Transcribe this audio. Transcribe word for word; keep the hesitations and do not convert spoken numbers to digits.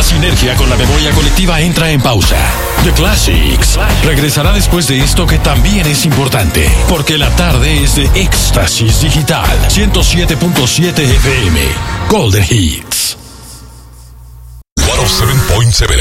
La sinergia con la memoria colectiva entra en pausa. The Classics regresará después de esto que también es importante, porque la tarde es de Éxtasis Digital. ciento siete punto siete F M Golden Hits. ciento siete punto siete